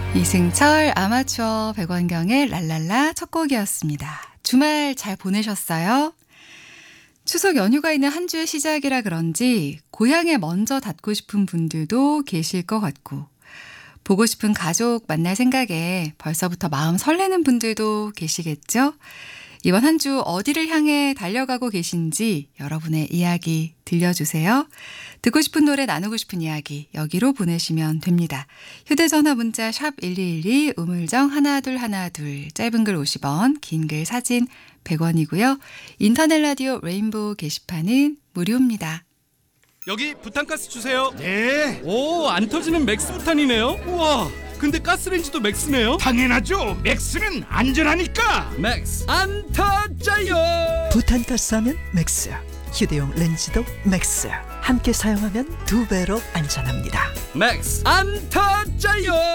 이승철 아마추어 백원경의 랄랄라 첫 곡이었습니다. 주말 잘 보내셨어요? 추석 연휴가 있는 한 주의 시작이라 그런지 고향에 먼저 닿고 싶은 분들도 계실 것 같고 보고 싶은 가족 만날 생각에 벌써부터 마음 설레는 분들도 계시겠죠? 이번 한 주 어디를 향해 달려가고 계신지 여러분의 이야기 들려주세요. 듣고 싶은 노래 나누고 싶은 이야기 여기로 보내시면 됩니다. 휴대전화 문자 샵 1212 우물정 1212 짧은 글 50원 긴 글 사진 100원이고요. 인터넷 라디오 레인보우 게시판은 무료입니다. 여기 부탄가스 주세요. 네, 오, 안 터지는 맥스 부탄이네요. 우와, 근데 가스레인지도 맥스네요. 당연하죠. 맥스는 안전하니까. 맥스 안 터져요. 부탄가스 하면 맥스, 휴대용 렌즈도 맥스. 함께 사용하면 2배로 안전합니다. 맥스 안 터져요.